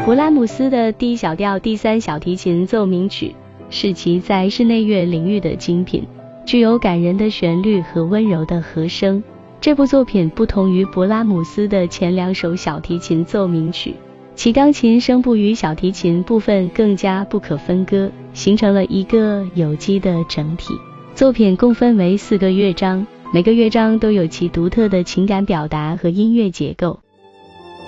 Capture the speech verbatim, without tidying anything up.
勃拉姆斯的 D 小调第三小提琴奏鸣曲是其在室内乐领域的精品，具有感人的旋律和温柔的和声。这部作品不同于勃拉姆斯的前两首小提琴奏鸣曲，其钢琴声部与小提琴部分更加不可分割，形成了一个有机的整体。作品共分为四个乐章，每个乐章都有其独特的情感表达和音乐结构。